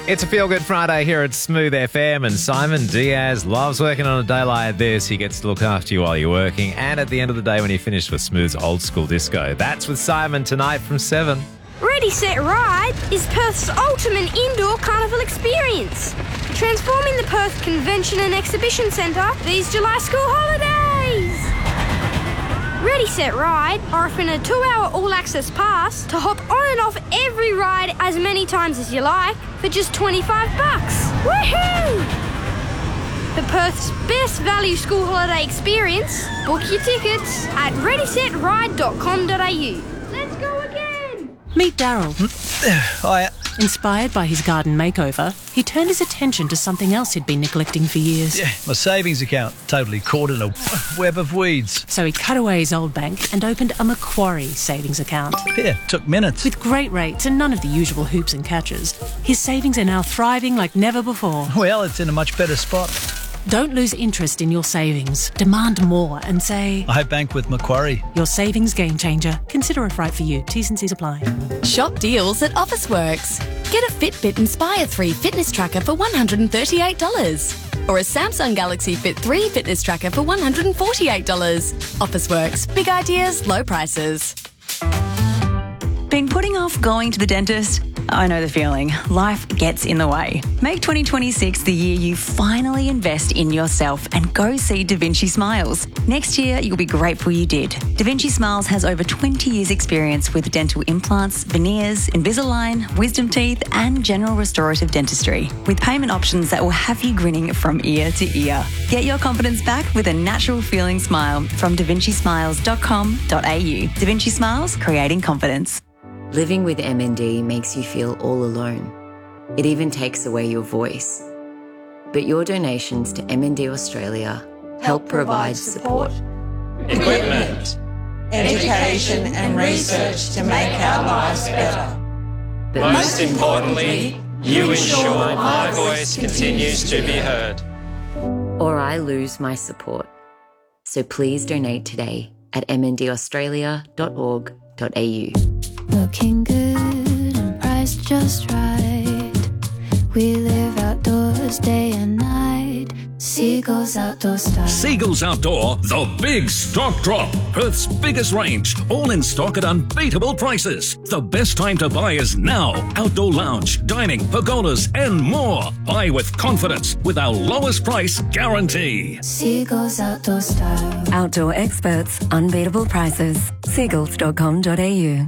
It's a feel-good Friday here at Smooth FM, and Simon Diaz loves working on a day like this. He gets to look after you while you're working, and at the end of the day when you finish with Smooth's Old School Disco. That's with Simon tonight from 7. Ready, Set, Ride is Perth's ultimate indoor carnival experience, transforming the Perth Convention and Exhibition Centre these July school holidays. Ready, Set, Ride are offering a 2-hour all-access pass to hop on and off every ride as many times as you like for just $25. Woohoo! For Perth's best value school holiday experience, book your tickets at readysetride.com.au. Let's go again! Meet Daryl. Hiya. Inspired by his garden makeover, he turned his attention to something else he'd been neglecting for years. Yeah, my savings account, totally caught in a web of weeds. So he cut away his old bank and opened a Macquarie savings account. Yeah, took minutes. With great rates and none of the usual hoops and catches, his savings are now thriving like never before. Well, it's in a much better spot. Don't lose interest in your savings. Demand more and say, I bank with Macquarie. Your savings game changer. Consider if right for you. T's and C's apply. Shop deals at Officeworks. Get a Fitbit Inspire 3 fitness tracker for $138. Or a Samsung Galaxy Fit 3 fitness tracker for $148. Officeworks. Big ideas, low prices. Been putting off going to the dentist? I know the feeling. Life gets in the way. Make 2026 the year you finally invest in yourself and go see Da Vinci Smiles. Next year, you'll be grateful you did. Da Vinci Smiles has over 20 years' experience with dental implants, veneers, Invisalign, wisdom teeth, and general restorative dentistry, with payment options that will have you grinning from ear to ear. Get your confidence back with a natural feeling smile from davincismiles.com.au. Da Vinci Smiles, creating confidence. Living with MND makes you feel all alone. It even takes away your voice. But your donations to MND Australia help provide support, equipment, education and research to make our lives better. But most importantly, you ensure my voice continues to be heard. Or I lose my support. So please donate today at mndaustralia.org.au. Looking good and priced just right. We live outdoors day and night. Seagulls Outdoor Style. Seagulls Outdoor, the big stock drop. Perth's biggest range, all in stock at unbeatable prices. The best time to buy is now. Outdoor lounge, dining, pergolas and more. Buy with confidence with our lowest price guarantee. Seagulls Outdoor Style. Outdoor experts, unbeatable prices. Seagulls.com.au.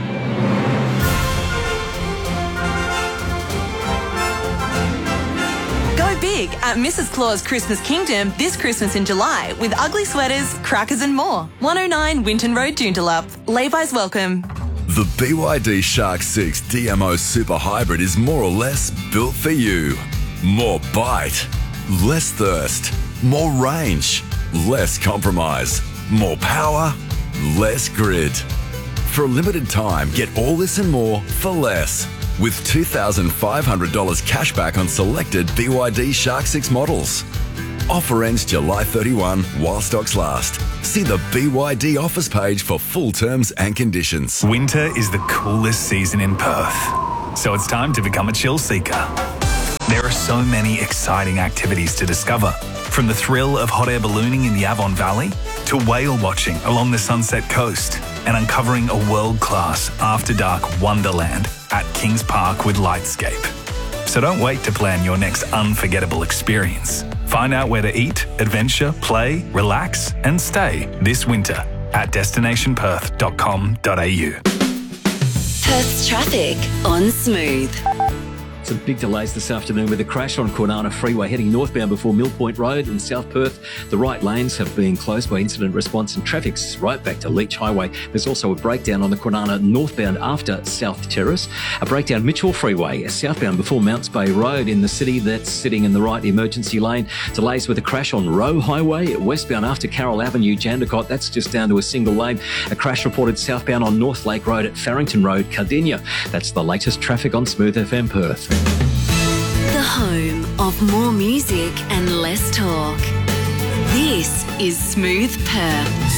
Big at Mrs. Claus Christmas Kingdom this Christmas in July with ugly sweaters, crackers and more. 109 Winton Road, Joondalup. Levi's welcome. The BYD Shark 6 DMO Super Hybrid is more or less built for you. More bite, less thirst, more range, less compromise, more power, less grid. For a limited time, get all this and more for less. With $2,500 cash back on selected BYD Shark 6 models. Offer ends July 31 while stocks last. See the BYD offers page for full terms and conditions. Winter is the coolest season in Perth, so it's time to become a chill seeker. There are so many exciting activities to discover, from the thrill of hot air ballooning in the Avon Valley to whale watching along the Sunset Coast and uncovering a world-class after-dark wonderland at Kings Park with Lightscape. So don't wait to plan your next unforgettable experience. Find out where to eat, adventure, play, relax and stay this winter at destinationperth.com.au. Perth's traffic on Smooth. Some big delays this afternoon with a crash on Kwinana Freeway heading northbound before Mill Point Road in South Perth. The right lanes have been closed by incident response and traffic's right back to Leach Highway. There's also a breakdown on the Kwinana northbound after South Terrace. A breakdown Mitchell Freeway southbound before Mounts Bay Road in the city. That's sitting in the right emergency lane. Delays with a crash on Roe Highway westbound after Carroll Avenue, Jandakot. That's just down to a single lane. A crash reported southbound on North Lake Road at Farrington Road, Cardinia. That's the latest traffic on Smooth FM Perth. The home of more music and less talk. This is Smooth Perth.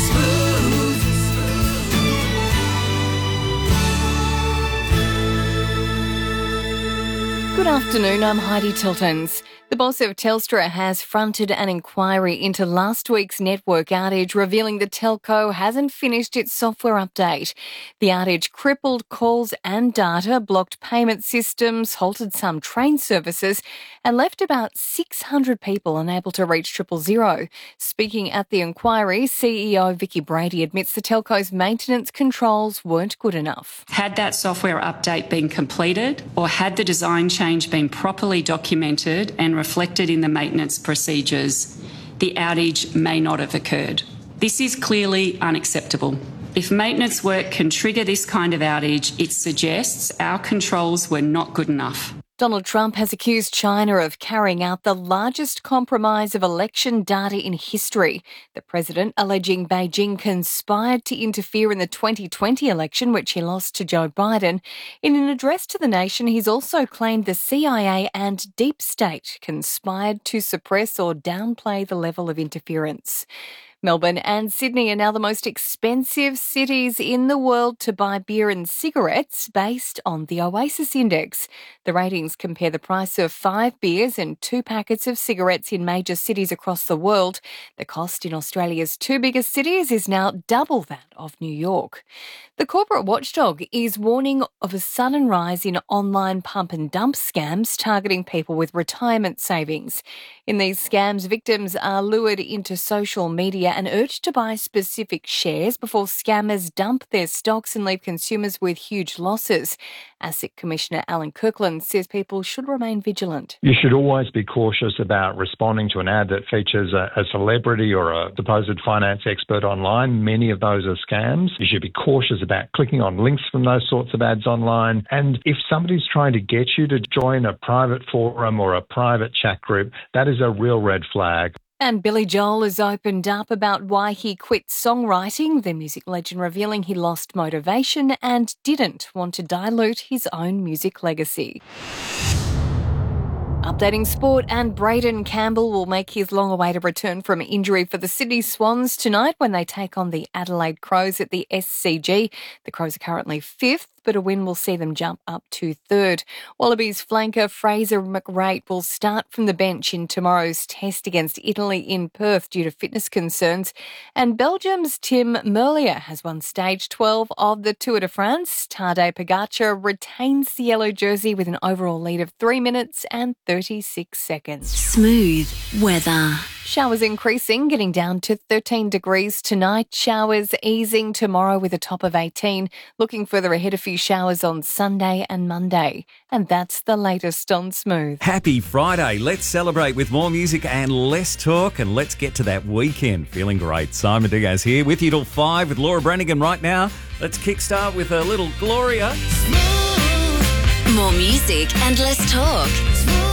Good afternoon, I'm Heidi Tiltons. The boss of Telstra has fronted an inquiry into last week's network outage, revealing the telco hasn't finished its software update. The outage crippled calls and data, blocked payment systems, halted some train services, and left about 600 people unable to reach 000. Speaking at the inquiry, CEO Vicky Brady admits the telco's maintenance controls weren't good enough. Had that software update been completed, or had the design change been properly documented and reflected in the maintenance procedures, the outage may not have occurred. This is clearly unacceptable. If maintenance work can trigger this kind of outage, it suggests our controls were not good enough. Donald Trump has accused China of carrying out the largest compromise of election data in history. The president alleging Beijing conspired to interfere in the 2020 election, which he lost to Joe Biden. In an address to the nation, he's also claimed the CIA and Deep State conspired to suppress or downplay the level of interference. Melbourne and Sydney are now the most expensive cities in the world to buy beer and cigarettes based on the Oasis Index. The ratings compare the price of 5 beers and 2 packets of cigarettes in major cities across the world. The cost in Australia's 2 biggest cities is now double that of New York. The corporate watchdog is warning of a sudden rise in online pump and dump scams targeting people with retirement savings. In these scams, victims are lured into social media and urged to buy specific shares before scammers dump their stocks and leave consumers with huge losses. Asset Commissioner Alan Kirkland says people should remain vigilant. You should always be cautious about responding to an ad that features a celebrity or a supposed finance expert online. Many of those are scams. You should be cautious about clicking on links from those sorts of ads online. And if somebody's trying to get you to join a private forum or a private chat group, that is a real red flag. And Billy Joel has opened up about why he quit songwriting, the music legend revealing he lost motivation and didn't want to dilute his own music legacy. Updating sport, and Braden Campbell will make his long-awaited return from injury for the Sydney Swans tonight when they take on the Adelaide Crows at the SCG. The Crows are currently 5th, but a win will see them jump up to 3rd. Wallabies flanker Fraser McReight will start from the bench in tomorrow's test against Italy in Perth due to fitness concerns. And Belgium's Tim Merlier has won stage 12 of the Tour de France. Tadej Pogacar retains the yellow jersey with an overall lead of 3 minutes and 36 seconds. Smooth weather. Showers increasing, getting down to 13 degrees tonight. Showers easing tomorrow with a top of 18. Looking further ahead, a few showers on Sunday and Monday. And that's the latest on Smooth. Happy Friday. Let's celebrate with more music and less talk, and let's get to that weekend. Feeling great. Simon Diaz here with you till 5 with Laura Brannigan right now. Let's kickstart with a little Gloria. More music and less talk.